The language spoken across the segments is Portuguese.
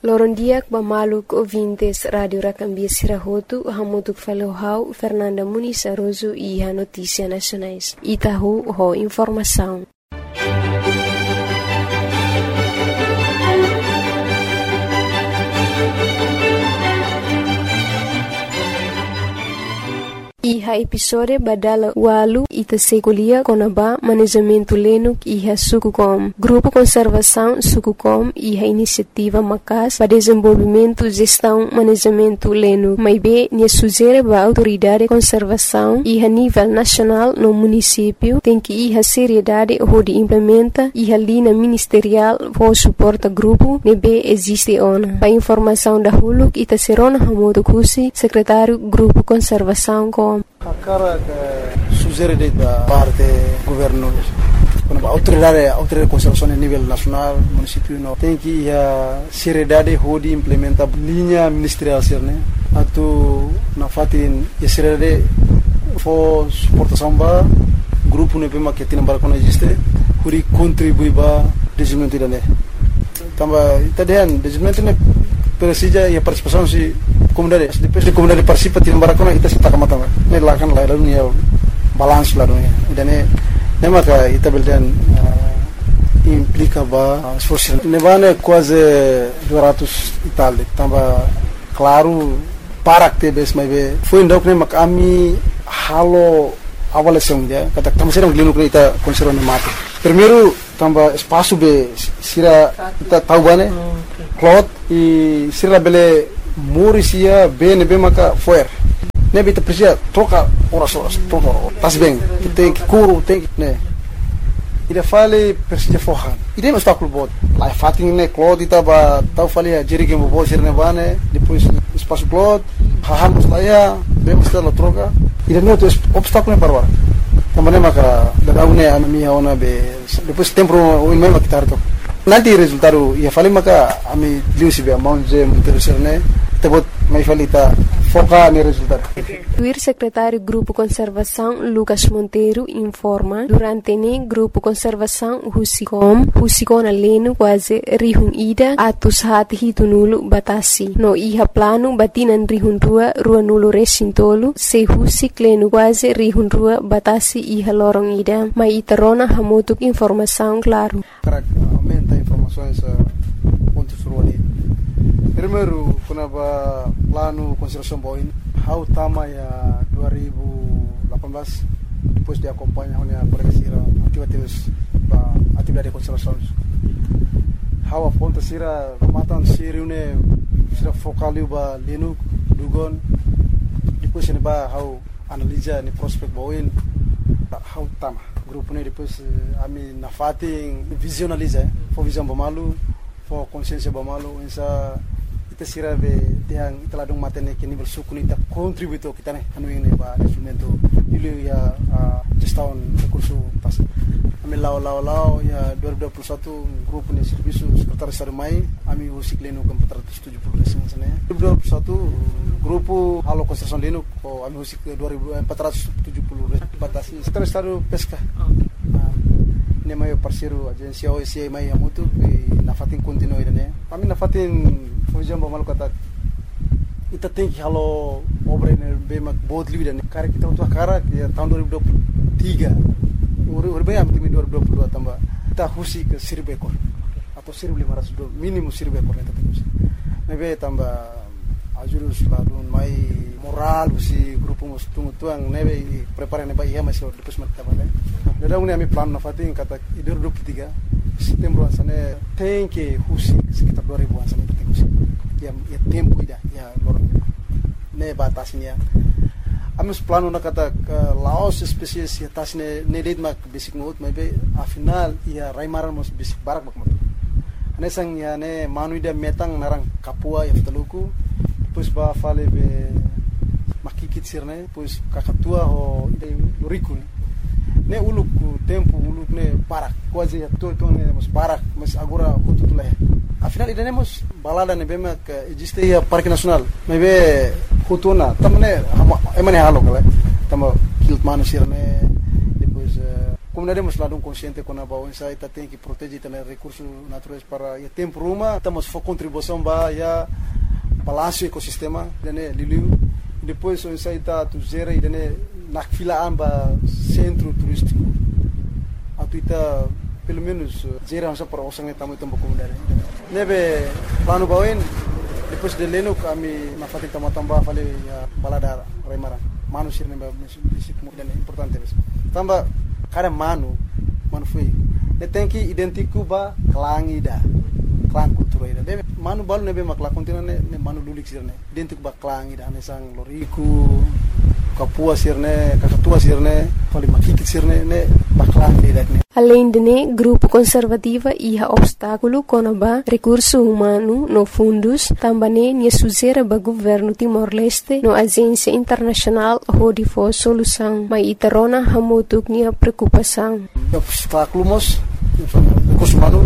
Lorondiak Bamaluk ouvintes Rádio Racambia Sirahotu, Hamutuk Falohau, Fernanda Muniz Aroso e a Notícia Nacionais. Itahu, ho informação. Iha episode badala walu ita sekolia konaba manejamento lenuk iha Sukucom. Grupo Conservação Sukucom iha iniciativa Macas para desenvolvimento, gestão, manejamento lenuk. Maibe nia sugere ba autoridade conservação iha nível nacional no município tem que iha seriedade hodi implementa iha linha ministerial for suporta grupo nebe existe ona. Pa informação da huluk ita serona hamodo kusi secretário Grupo Conservação com a cara que sugere da parte governo, quando a autoridade de conservação a nível nacional, município não tem que a seriedade de implementar linha ministerial né, atu na fatin a seriedade for suportação ba grupo ne bema que tem para existe, huri contribui ba desenvolvimento da né, também tadian desenvolvimento ne precisa e a participação se comunidade depois de comunidade participa tim barakona ita sita kamata ne lakan la dunia balance la dunia dan ne maka ita beldan implica ba esforço ne vane quase 200 Itália tamba claro para que bes mai be foi ndok ne mak ami halo avaliação dia kata tamo serang lino ita conserva ne mate primeiro tamba espaço be sira ita tahu bane cloth e sira bele Murisia BNB maka foer. Ne bita precisa troca horas, troca. Tas bem, tem que curo, tem que, né. Ida fale precisa forrar. Ida não está com o bot. Lá fatin ne cloth ita ba tau fale a jeri que mo bot sirne bane, depois espaço cloth, hahamos lá ya, bemos la troca. Ida não tem obstáculo para agora. Também maka da une a minha ona be depois tempo o mesmo que tarto. Nanti resultado ia fale maka ami liusi be amount je interesserne tebot mai falita foca no resultado. O secretário Grupo Conservação Lucas Monteiro informa durante ne Grupo Conservação Husicom aleno quase rihun ida atus hati hitunulu batasi no iha plano batinan rihun rua nulu resintolu se husik leno quase rihun rua batasi iha lorong ida mai itarona hamutuk informação claro. Aumenta informações pontos ruali. Primeiro, quando plano conservação boin, how tama ya 2018 depois de acompanhar a pregação atividade de conservação. How aponta sira matan siriune sira focaliu ba lenu dugon depois ne ba how analisa ni prospect boin how tama grupo ne depois ami na fating visualiza for visão bamalu for consciência bamalu essa ita sira be tiang ita ladong matene ke nível suku ita contributo kita ne anu ini ba instrumento ilu ya gestão recurso pas ami lao ya 2021 grupo ne serviço secretário Estado mai ami usik leno com 470 residência ne 2021 grupo halo construção leno ko ami usik 470 batasi secretário Estado pesca ne mai parceiro agência OSI mai amutu na fatin continue ne ami na fatin Fujam malu kata ita tem que halo obra ne bema bot livre ne cara kita untuk cara ya tahun 2023 urbe am timi 2022 tambah kita husi ke 1000 ekor atau 1500 minimum 1000 ekor ne tetap mebe tambah ajurus ladun mai moral si grupo mus tuang nebe prepare ne ba ia masih depois mata bale dadang ne ami plan na fatin kata 2023 setembro asane tem que husi sekitar 2000 asane ya tempo ida ya lorong ne batasnya amus plano na kata laos spesies ya tasne ne date mak basic mode maybe afinal ya raimaran mos basic barak mak ane sang ya ne manu ida metang narang kapua ya ftaluku depois ba fale be makikit sirne depois kakatua ho loriku ne uluk tempo uluk ne barak quase ya todo ne mos barak mas agora kututula afinal iremos balada ne bema que existe ya parque nacional maybe hutuna tamne emane halo kala tamo kilt manu sirne depois comunidade mas lá consciente com a baú ensai tá tem que proteger também recursos naturais para o tempo ruma estamos for contribuição para já balanço ecossistema né liliu depois o ensai tá tu gera né na fila amba centro turístico atuita pelo menos gera só para osang tamu tempo comunidade nebe plano bauin depois de leno kami na fati tambah fale ya balada remara manusia nebe disitu dan importante bes tambah kada manu foi tem que identificar ba klangida klang kultura ida de manu balu nebe makla kontina ne manu lulik sirne identificar ba klangida ne sang loriku kapua sirne kakatua sirne fale makikit sirne ne ba klangida ne. Além de né, grupo conservativa ia obstáculo conaba recurso humano no fundos, também nia suzera ba governo Timor-Leste no agência internacional hodi for solução, mas itarona hamutuk nia preocupação. Obstáculo mos recurso humano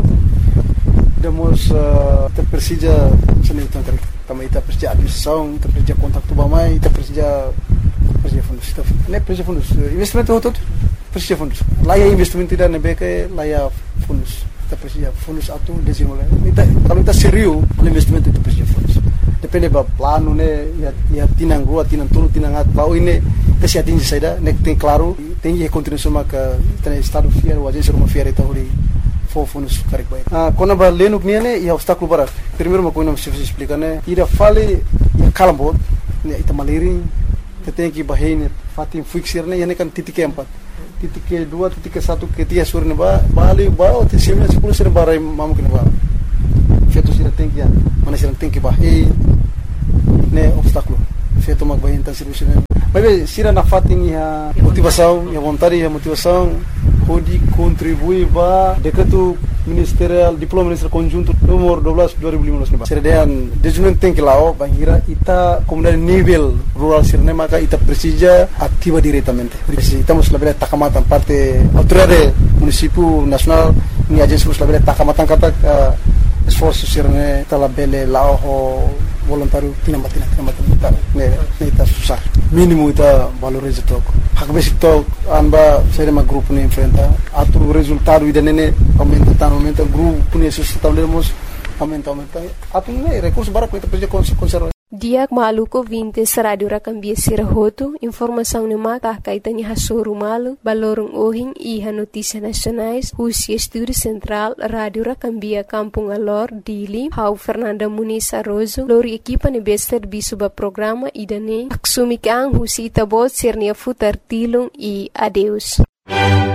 demos terpersija seni tentang também ita persija administração, ita persija kontak tu bamai, ita persija fundos, ne persija fundos investimento hotot persija fundos. Laya investimento tidak nebeke laya fundos. Kita persija fundos atu desimula. Kalau kita serius investimento itu persija fundos. Depende ba plano ne ya tinang rua, tinang tulu, tinang at bau ini kasi atingi saida nek tem claro, tem que continuar maka tem estado fiel, o agência uma fiel então ali fundos correct baik. Kona ba lenuk niane ya obstáculo para. Primeiro uma coisa não se explica né. Ira fale ya kalambot, ne ita maliri, tem que bahine fatin fixir ne ya ne kan titik empat. Titik kedua, titik ke-1, ke-3 sore ba bali ba o tisimnya 10 sore barai mamu kena ba. Feto sira tem que mana sira tem que bahine ne obstáculo. Feto mag bahine tan serius ne. Mas sira na fatin ya motivação, ya vontade, ya motivação pode contribuir ba decreto ministerial diploma ministerial conjunto nomor 12 2015 ni ba. Serdean dejunan tem que lao bangira ita comunidade nível rural sirne maka ita precisa ativa diretamente. Estamos la bela takamatan parte autoridade município nacional ni agência la bela takamatan kata esforço sirne tala bele lao voluntário tinambatina ne ita susah mínimo ita valoriza tok hak besi tok anba saya ma grupo ne enfrenta atu resultado ida nene aumenta grupo ne sustentamos aumenta atu ne recurso bara ko ita perja conserva. Diak maluko 20 Radio Rakambia Sirahoto, informação ne mata kaitan ha soru malu, balorong ohing iha notícia nacionais, Husi Estúdio Central, Radio Rakambia Kampung Alor, Dili, Hau Fernanda Muniz Arrozo, lori equipa ne bester bisuba programa idane, aksumi kang Husi Itabot Sirnia Futar Tilung e adeus.